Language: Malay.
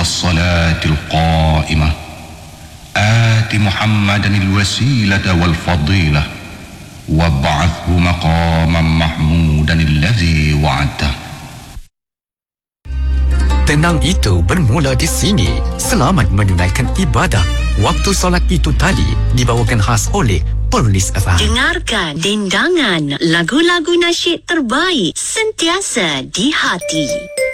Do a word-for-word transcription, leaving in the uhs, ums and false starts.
الصلاة القائمة آت محمدا الوسيلة والفضيلة وابعثه مقاما محمودا الذي وعدته. Tenang itu bermula di sini. Selamat menunaikan ibadah. Waktu solat itu tadi dibawakan khas oleh Perlis F M. Dengarkan dendangan lagu-lagu nasyid terbaik sentiasa di hati.